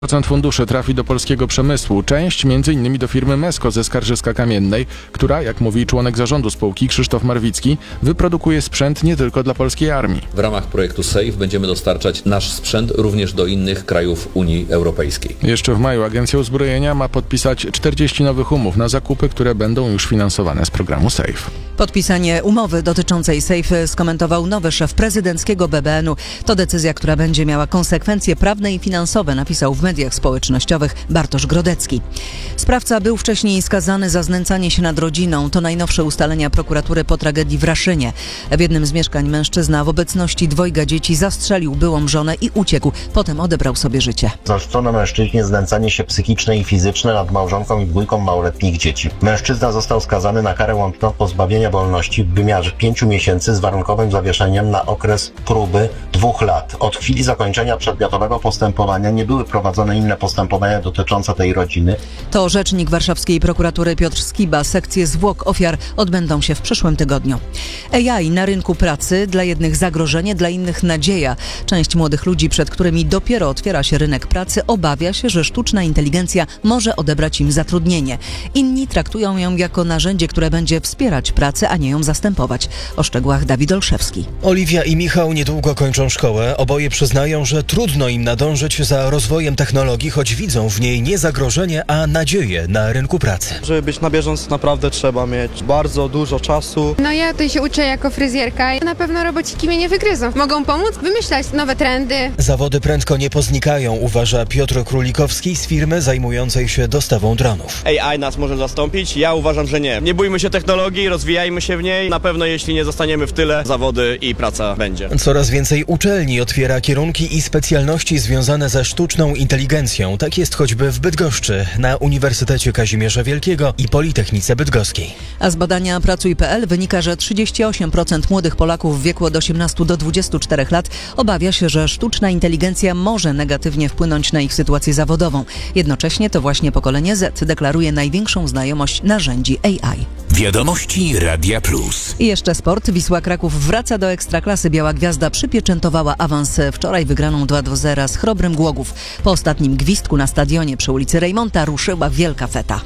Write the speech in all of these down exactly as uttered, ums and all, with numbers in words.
procent funduszy trafi do polskiego przemysłu, część między innymi do firmy Mesko ze Skarżyska-Kamiennej, która, jak mówi członek zarządu spółki Krzysztof Marwicki, wyprodukuje sprzęt nie tylko dla polskiej armii. W ramach projektu SAFE będziemy dostarczać nasz sprzęt również do innych krajów Unii Europejskiej. Jeszcze w maju Agencja Uzbrojenia ma podpisać czterdzieści nowych umów na zakupy, które będą już finansowane z programu SAFE. Podpisanie umowy dotyczącej SAFE skomentował nowy szef prezydenckiego B B N-u. To decyzja, która będzie miała konsekwencje prawne i finansowe, napisał w mediach społecznościowych Bartosz Grodecki. Sprawca był wcześniej skazany za znęcanie się nad rodziną. To najnowsze ustalenia prokuratury po tragedii w Raszynie. W jednym z mieszkań mężczyzna w obecności dwojga dzieci zastrzelił byłą żonę i uciekł. Potem odebrał sobie życie. Zarzucono mężczyźnie znęcanie się psychiczne i fizyczne nad małżonką i dwójką małoletnich dzieci. Mężczyzna został skazany na karę łączną pozbawienia wolności w wymiarze pięciu miesięcy z warunkowym zawieszeniem na okres próby dwóch lat. Od chwili zakończenia przedmiotowego postępowania nie były prowadzone inne postępowania dotyczące tej rodziny. To rzecznik warszawskiej prokuratury Piotr Skiba. Sekcje zwłok ofiar odbędą się w przyszłym tygodniu. A I na rynku pracy, dla jednych zagrożenie, dla innych nadzieja. Część młodych ludzi, przed którymi dopiero otwiera się rynek pracy, obawia się, że sztuczna inteligencja może odebrać im zatrudnienie. Inni traktują ją jako narzędzie, które będzie wspierać pracę, a nie ją zastępować. O szczegółach Dawid Olszewski. Oliwia i Michał niedługo kończą szkołę. Oboje przyznają, że trudno im nadążyć za rozwojem technologii, choć widzą w niej nie zagrożenie, a nadzieję na rynku pracy. Żeby być na bieżąco, naprawdę trzeba mieć bardzo dużo czasu. No ja tutaj się uczę jako fryzjerka i na pewno robociki mnie nie wygryzą. Mogą pomóc wymyślać nowe trendy. Zawody prędko nie poznikają, uważa Piotr Królikowski z firmy zajmującej się dostawą dronów. A I nas może zastąpić? Ja uważam, że nie. Nie bójmy się technologii, rozwijajmy się w niej. Na pewno jeśli nie zostaniemy w tyle, zawody i praca będzie. Coraz więcej uczelni otwiera kierunki i specjalności związane ze sztuczną inteligencją. Tak jest choćby w Bydgoszczy, na Uniwersytecie Kazimierza Wielkiego i Politechnice Bydgoskiej. A z badania Pracuj kropka P L wynika, że trzydzieści osiem procent młodych Polaków w wieku od osiemnastu do dwudziestu czterech lat obawia się, że sztuczna inteligencja może negatywnie wpłynąć na ich sytuację zawodową. Jednocześnie to właśnie pokolenie Z deklaruje największą znajomość narzędzi A I. Wiadomości Radia Plus. I jeszcze sport. Wisła Kraków wraca do Ekstraklasy. Biała Gwiazda przypieczętowała awans wczoraj wygraną dwa do zera z Chrobrym Głogów. Po ostatnim gwizdku na stadionie przy ulicy Rejmonta ruszyła wielka feta.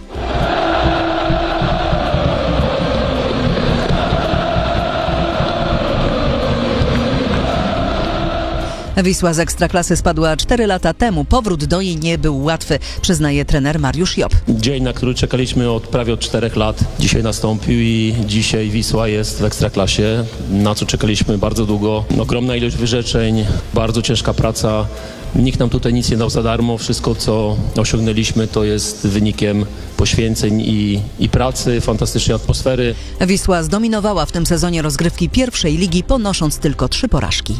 Wisła z Ekstraklasy spadła cztery lata temu. Powrót do niej nie był łatwy, przyznaje trener Mariusz Job. Dzień, na który czekaliśmy od prawie od czterech lat, dzisiaj nastąpił i dzisiaj Wisła jest w Ekstraklasie, na co czekaliśmy bardzo długo. Ogromna ilość wyrzeczeń, bardzo ciężka praca. Nikt nam tutaj nic nie dał za darmo. Wszystko, co osiągnęliśmy, to jest wynikiem poświęceń i, i pracy, fantastycznej atmosfery. Wisła zdominowała w tym sezonie rozgrywki pierwszej ligi, ponosząc tylko trzy porażki.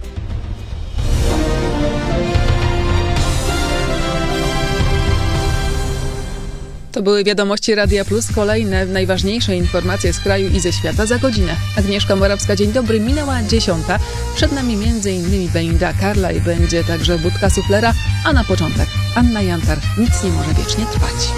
To były wiadomości Radia Plus. Kolejne najważniejsze informacje z kraju i ze świata za godzinę. Agnieszka Morawska, dzień dobry. Minęła dziesiąta. Przed nami między innymi Belinda Carlisle, będzie także Budka Suflera, a na początek Anna Jantar. Nic nie może wiecznie trwać.